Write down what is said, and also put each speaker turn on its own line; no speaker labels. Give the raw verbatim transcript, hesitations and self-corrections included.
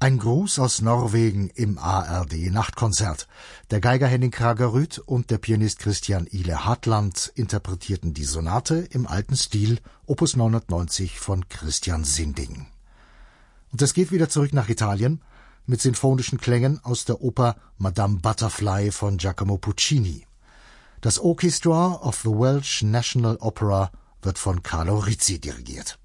Ein Gruß aus Norwegen im A R D-Nachtkonzert. Der Geiger Henning Kragerrüth und der Pianist Christian Ile Hartland interpretierten die Sonate im alten Stil, Opus neunhundertneunzig von Christian Sinding. Und es geht wieder zurück nach Italien mit sinfonischen Klängen aus der Oper Madame Butterfly von Giacomo Puccini. Das Orchestra of the Welsh National Opera wird von Carlo Rizzi dirigiert.